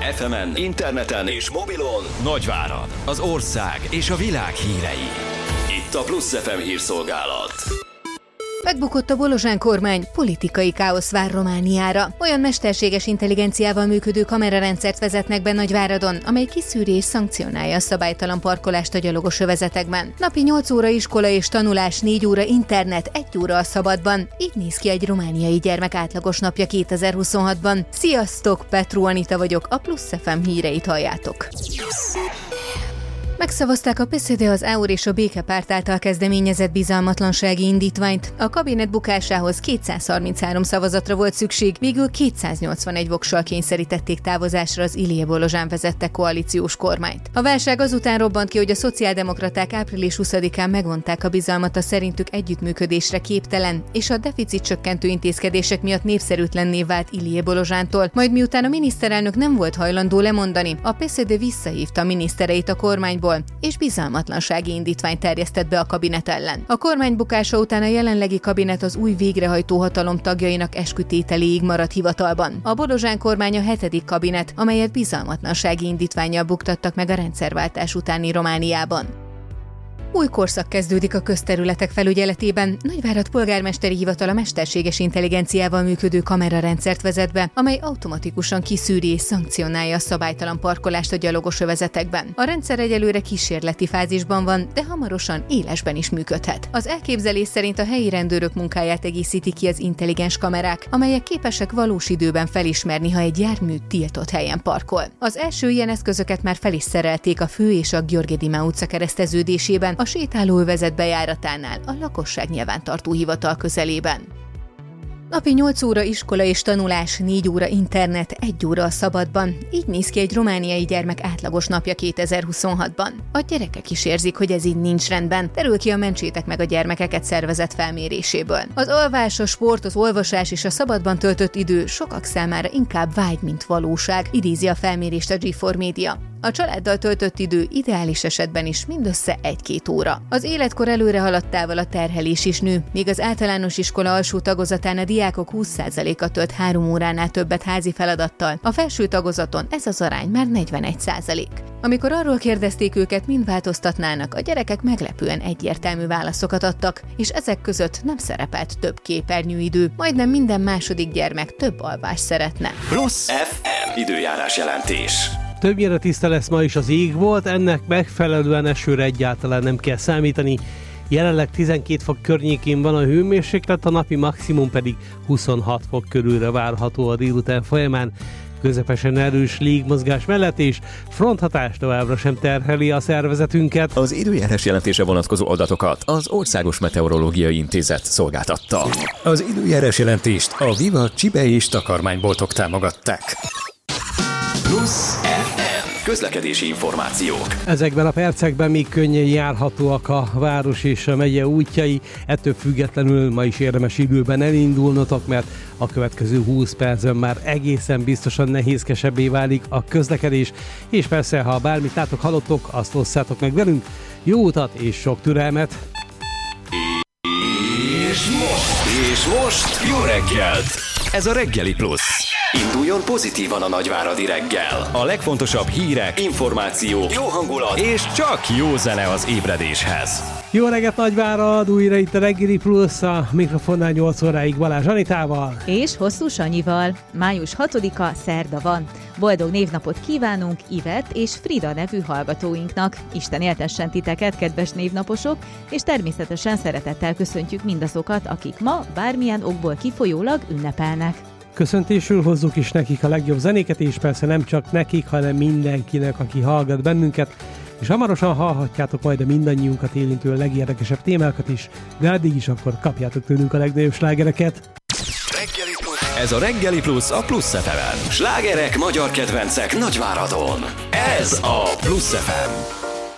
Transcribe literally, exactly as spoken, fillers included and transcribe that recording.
ef emen, interneten és mobilon Nagyvárad, az ország és a világ hírei. Itt a Plusz ef em hírszolgálat. Megbukott a Bolozsán kormány, politikai káosz vár Romániára. Olyan mesterséges intelligenciával működő kamerarendszert vezetnek be Nagyváradon, amely kiszűri és szankcionálja a szabálytalan parkolást a gyalogos övezetekben. Napi nyolc óra iskola és tanulás, négy óra internet, egy óra a szabadban. Így néz ki egy romániai gyermek átlagos napja kétezer-huszonhatban. Sziasztok, Petru Anita vagyok, a Plusz ef em híreit halljátok. Megszavazták a pé es zé dé, az á u er és a Békepárt által kezdeményezett bizalmatlansági indítványt. A kabinet bukásához kétszázharminchárom szavazatra volt szükség, végül kétszáznyolcvanegy vokszal kényszerítették távozásra az Ilie Bolozsán vezette koalíciós kormányt. A válság azután robbant ki, hogy a szociáldemokraták április huszadikán megvonták a bizalmat a szerintük együttműködésre képtelen, és a deficit csökkentő intézkedések miatt népszerűtlenné vált Ilie Bolozsántól. Majd miután a miniszterelnök nem volt hajlandó lemondani, a pé es zé dé visszahívta a minisztereit a kormányból, és bizalmatlansági indítványt terjesztett be a kabinet ellen. A kormány bukása után a jelenlegi kabinet az új végrehajtó hatalom tagjainak eskütételéig maradt hivatalban. A Bolozsán kormány a hetedik kabinet, amelyet bizalmatlansági indítvánnyal buktattak meg a rendszerváltás utáni Romániában. Új korszak kezdődik a közterületek felügyeletében. Nagyvárad polgármesteri hivatala mesterséges intelligenciával működő kamerarendszert vezet be, amely automatikusan kiszűri és szankcionálja a szabálytalan parkolást a gyalogos övezetekben. A rendszer egyelőre kísérleti fázisban van, de hamarosan élesben is működhet. Az elképzelés szerint a helyi rendőrök munkáját egészíti ki az intelligens kamerák, amelyek képesek valós időben felismerni, ha egy jármű tiltott helyen parkol. Az első ilyen eszközöket már fel is szerelték a Fő és a Gheorghe Dima utca kereszteződésében, a sétálóövezet bejáratánál, a lakosság nyilvántartó hivatal közelében. Napi nyolc óra iskola és tanulás, négy óra internet, egy óra a szabadban. Így néz ki egy romániai gyermek átlagos napja kétezer-huszonhatban. A gyerekek is érzik, hogy ez így nincs rendben. Derül ki a Mentsétek meg a gyermekeket szervezet felméréséből. Az alvás, a sport, az olvasás és a szabadban töltött idő sokak számára inkább vágy, mint valóság, idézi a felmérést a G négy Media. A családdal töltött idő ideális esetben is mindössze egy-két óra. Az életkor előre haladtával a terhelés is nő, míg az általános iskola alsó tagozatán a diákok húsz százaléka tölt három óránál többet házi feladattal, a felső tagozaton ez az arány már negyvenegy százalék. Amikor arról kérdezték őket, mind változtatnának, a gyerekek meglepően egyértelmű válaszokat adtak, és ezek között nem szerepelt több képernyőidő, majdnem minden második gyermek több alvást szeretne. Plusz ef em időjárás jelentés. Többnyire tiszta lesz ma is az ég volt, ennek megfelelően esőre egyáltalán nem kell számítani. Jelenleg tizenkét fok környékén van a hőmérséklet, a napi maximum pedig huszonhat fok körülre várható a délután folyamán. Közepesen erős légmozgás mellett és fronthatás továbbra sem terheli a szervezetünket. Az időjárás jelentése vonatkozó adatokat az Országos Meteorológiai Intézet szolgáltatta. Az időjárás jelentést a Viva Csibe és takarmányboltok támogatták. Plusz ef em közlekedési információk. Ezekben a percekben még könnyen járhatóak a város és a megye útjai, ettől függetlenül ma is érdemes időben elindulnotok, mert a következő húsz percben már egészen biztosan nehézkesebbé válik a közlekedés, és persze, ha bármit látok, hallottok, azt osszátok meg velünk. Jó utat és sok türelmet! És most, és most jó reggelt! Ez a Reggeli Plusz. Induljon pozitívan a nagyváradi reggel. A legfontosabb hírek, információk, jó hangulat és csak jó zene az ébredéshez. Jó reggelt Nagyvárad, újra itt a Reggeli Plusz, a mikrofonnál nyolc óráig Balázs Anitával. És Hosszú Sanyival. május hatodika szerda van. Boldog névnapot kívánunk Ivet és Frida nevű hallgatóinknak. Isten éltessen titeket, kedves névnaposok, és természetesen szeretettel köszöntjük mindazokat, akik ma bármilyen okból kifolyólag ünnepelnek. Köszöntésül hozzuk is nekik a legjobb zenéket, és persze nem csak nekik, hanem mindenkinek, aki hallgat bennünket, és hamarosan hallhatjátok majd a mindannyiunkat érintő legérdekesebb témákat is, de addig is akkor kapjátok tőlünk a legnagyobb slágereket. Reggeli Plusz. Ez a Reggeli Plusz a Plusz ef emen. Slágerek, magyar kedvencek Nagyváradon. Ez a Plusz ef em.